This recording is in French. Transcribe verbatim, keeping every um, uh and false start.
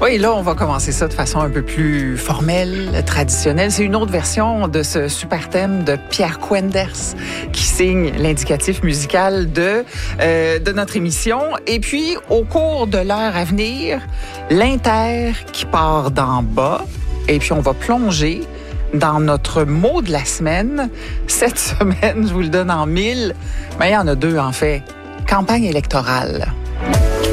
Oui, là, on va commencer ça de façon un peu plus formelle, traditionnelle. C'est une autre version de ce super thème de Pierre Quenders qui signe l'indicatif musical de, euh, de notre émission. Et puis, au cours de l'heure à venir, l'Inter qui part d'en bas. Et puis, on va plonger dans notre mot de la semaine. Cette semaine, je vous le donne en mille, mais il y en a deux, en fait. Campagne électorale.